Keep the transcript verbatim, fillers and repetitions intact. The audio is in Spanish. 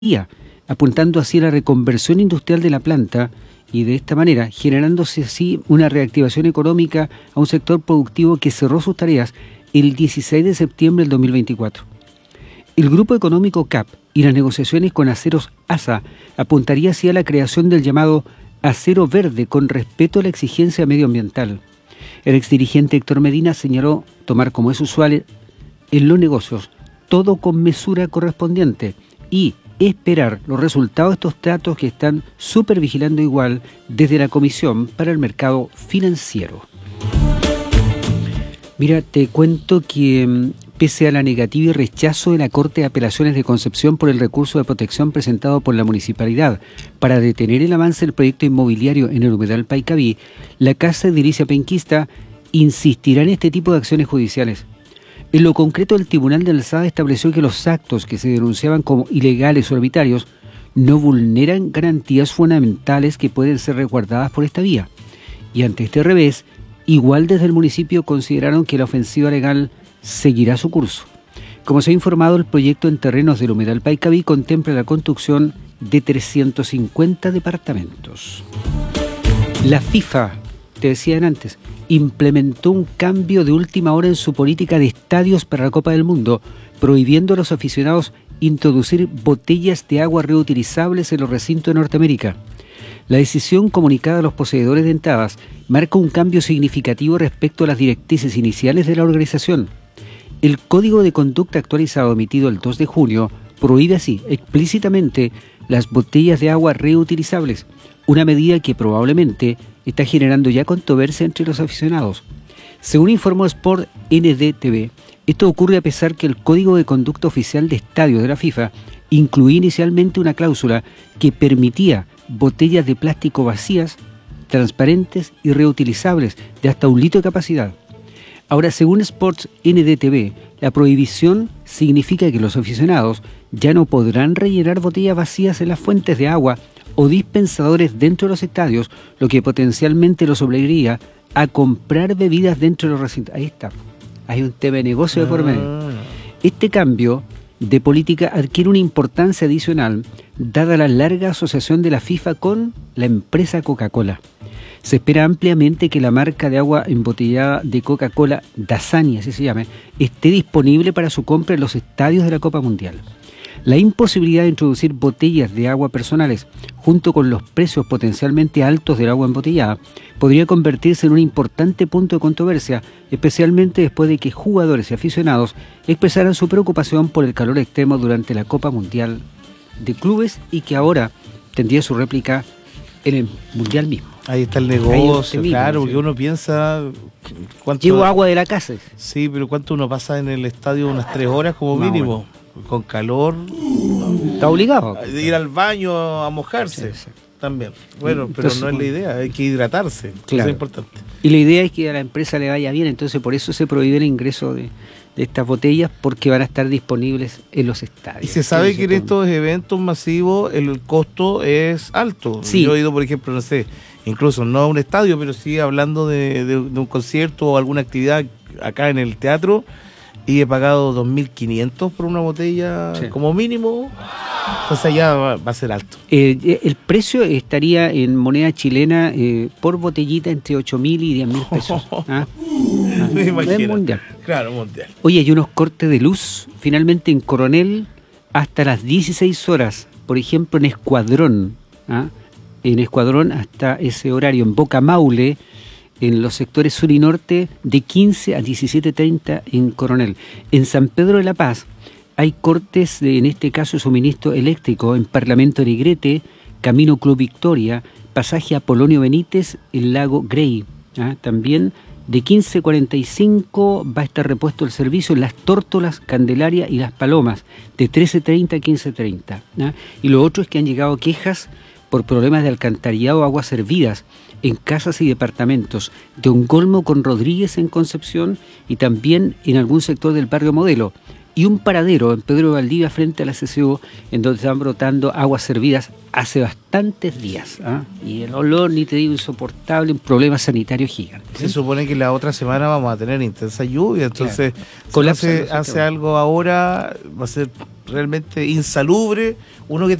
apuntando así a la reconversión industrial de la planta y de esta manera generándose así una reactivación económica a un sector productivo que cerró sus tareas el dieciséis de septiembre del dos mil veinticuatro. El grupo económico C A P y las negociaciones con Aceros A S A apuntaría así a la creación del llamado acero verde con respeto a la exigencia medioambiental. El exdirigente Héctor Medina señaló tomar como es usual en los negocios todo con mesura correspondiente y esperar los resultados de estos tratos que están supervigilando igual desde la Comisión para el Mercado Financiero. Mira, te cuento que pese a la negativa y rechazo de la Corte de Apelaciones de Concepción por el recurso de protección presentado por la Municipalidad para detener el avance del proyecto inmobiliario en el humedal Paicaví, la Casa Edilicia Penquista insistirá en este tipo de acciones judiciales. En lo concreto, el Tribunal de Alzada estableció que los actos que se denunciaban como ilegales o arbitrarios no vulneran garantías fundamentales que pueden ser resguardadas por esta vía. Y ante este revés, igual desde el municipio consideraron que la ofensiva legal seguirá su curso. Como se ha informado, el proyecto en terrenos del humedal Paicaví contempla la construcción de trescientos cincuenta departamentos. La FIFA, te decían antes, implementó un cambio de última hora en su política de estadios para la Copa del Mundo, prohibiendo a los aficionados introducir botellas de agua reutilizables en los recintos de Norteamérica. La decisión comunicada a los poseedores de entradas marca un cambio significativo respecto a las directrices iniciales de la organización. El Código de Conducta actualizado emitido el dos de junio prohíbe así explícitamente las botellas de agua reutilizables, una medida que probablemente está generando ya controversia entre los aficionados. Según informó Sport N D T V, esto ocurre a pesar que el Código de Conducta Oficial de Estadios de la FIFA incluía inicialmente una cláusula que permitía botellas de plástico vacías, transparentes y reutilizables de hasta un litro de capacidad. Ahora, según Sports N D T V, la prohibición significa que los aficionados ya no podrán rellenar botellas vacías en las fuentes de agua o dispensadores dentro de los estadios, lo que potencialmente los obligaría a comprar bebidas dentro de los recintos. Ahí está, hay un tema de negocio de por medio. Este cambio de política adquiere una importancia adicional dada la larga asociación de la FIFA con la empresa Coca-Cola. Se espera ampliamente que la marca de agua embotellada de Coca-Cola, Dasani, así se llama, esté disponible para su compra en los estadios de la Copa Mundial. La imposibilidad de introducir botellas de agua personales, junto con los precios potencialmente altos del agua embotellada, podría convertirse en un importante punto de controversia, especialmente después de que jugadores y aficionados expresaran su preocupación por el calor extremo durante la Copa Mundial de Clubes y que ahora tendría su réplica en el Mundial mismo. Ahí está el negocio, claro, porque uno piensa... ¿cuánto... Llevo agua de la casa. Sí, pero ¿cuánto uno pasa en el estadio? Unas tres horas como no, mínimo. Bueno. Con calor. Está obligado. A ir al baño a mojarse. Sí, sí. También. Bueno, pero entonces, no es la idea, hay que hidratarse. Claro. Eso es importante. Y la idea es que a la empresa le vaya bien, entonces por eso se prohíbe el ingreso de, de estas botellas, porque van a estar disponibles en los estadios. Y se sabe que en estos eventos masivos el costo es alto. Sí. Yo he ido, por ejemplo, no sé, incluso no a un estadio, pero sí hablando de, de, de un concierto o alguna actividad acá en el teatro, y he pagado dos mil quinientos por una botella, sí, como mínimo. Entonces ya va, va a ser alto. Eh, el precio estaría en moneda chilena eh, por botellita entre ocho mil y diez mil pesos. ¿Ah? Ah, Me imagino. Es mundial. Claro, mundial. Oye, hay unos cortes de luz finalmente en Coronel hasta las dieciséis horas. Por ejemplo, en Escuadrón. ¿Ah? En Escuadrón hasta ese horario. En Boca Maule, en los sectores sur y norte, de quince a diecisiete treinta en Coronel. En San Pedro de la Paz hay cortes de, en este caso, suministro eléctrico en Parlamento Negrete, Camino Club Victoria, pasaje Apolonio Benítez, el Lago Grey. ¿Ah? También de quince a cuarenta y cinco va a estar repuesto el servicio en Las Tórtolas, Candelaria y Las Palomas, de trece treinta a quince treinta. ¿Ah? Y lo otro es que han llegado quejas por problemas de alcantarillado o aguas servidas en casas y departamentos de Ongolmo con Rodríguez en Concepción y también en algún sector del barrio Modelo. Y un paradero en Pedro de Valdivia frente a la C C U, en donde están brotando aguas servidas hace bastantes días. ¿Ah? Y el olor, ni te digo, insoportable, un problema sanitario gigante. Se supone que la otra semana vamos a tener intensa lluvia, entonces claro, si hace, hace algo ahora va a ser realmente insalubre, uno que